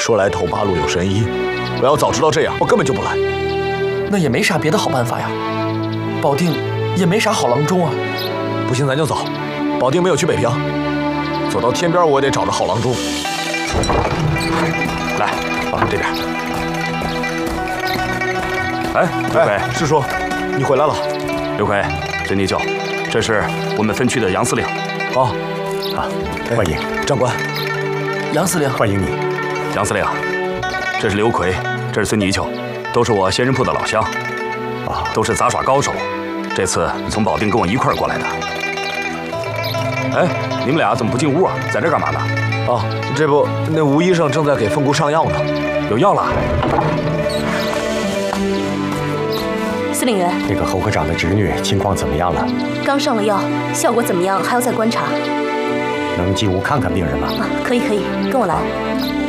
说来头八路有神医，我要早知道这样，我根本就不来。 那也没啥别的好办法呀。保定也没啥好郎中啊。 不行，咱就走。保定没有去北平，走到天边我也得找着好郎中。 来，这边。哎，刘奎， 师叔，你回来了。 刘奎，真尼舅，这是我们分区的杨司令。 啊， 欢迎长官。 杨司令， 欢迎你。 杨司令，这是刘奎，这是孙泥鳅，都是我仙人铺的老乡，都是杂耍高手。这次从保定跟我一块儿过来的。哎，你们俩怎么不进屋啊？在这干嘛呢？ 啊，这不，那吴医生正在给凤姑上药呢。 有药了。 司令员， 那个侯科长的侄女情况怎么样了？ 刚上了药，效果怎么样还要再观察。 能进屋看看病人吗？ 啊，可以，跟我来。